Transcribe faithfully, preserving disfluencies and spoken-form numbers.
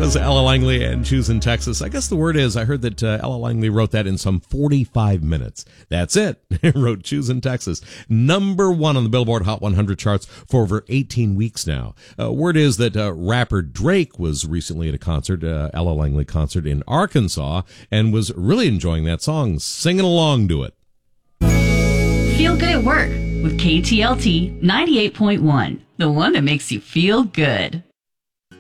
was Ella Langley and Choosing Texas. I guess the word is, I heard that uh, Ella Langley wrote that in some forty-five minutes. That's it. Wrote Choosing Texas. Number one on the Billboard Hot one hundred charts for over eighteen weeks now. Uh, word is that uh, rapper Drake was recently at a concert, uh, Ella Langley concert in Arkansas, and was really enjoying that song, singing along to it. Feel good at work with K T L T ninety-eight point one, the one that makes you feel good.